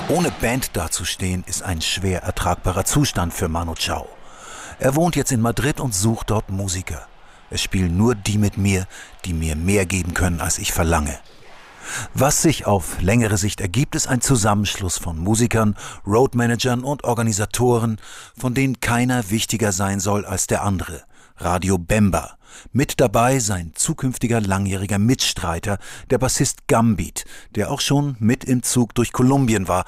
Ohne Band dazustehen, ist ein schwer ertragbarer Zustand für Manu Chao. Er wohnt jetzt in Madrid und sucht dort Musiker. Es spielen nur die mit mir, die mir mehr geben können, als ich verlange. Was sich auf längere Sicht ergibt, ist ein Zusammenschluss von Musikern, Roadmanagern und Organisatoren, von denen keiner wichtiger sein soll als der andere. Radio Bemba. Mit dabei sein zukünftiger langjähriger Mitstreiter, der Bassist Gambit, der auch schon mit im Zug durch Kolumbien war